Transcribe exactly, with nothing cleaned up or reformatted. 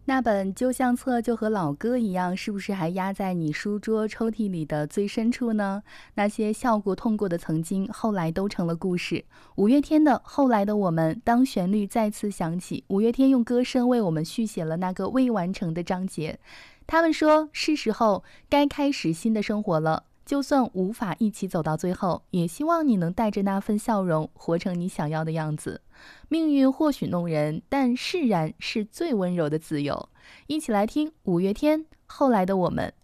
那本旧相册就和老歌一样，是不是还压在你书桌抽屉里的最深处呢？那些笑过、痛过的曾经，后来都成了故事。五月天的《后来的我们》，当旋律再次响起，五月天用歌声为我们续写了那个未完成的章节。他们说，是时候该开始新的生活了。就算无法一起走到最后，也希望你能带着那份笑容，活成你想要的样子。命运或许弄人，但释然是最温柔的自由。一起来听五月天后来的我们。